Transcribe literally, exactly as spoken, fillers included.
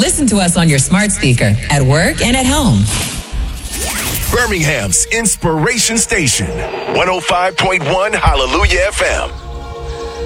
Listen to us on your smart speaker, at work and at home. Birmingham's Inspiration Station, one oh five point one Hallelujah F M.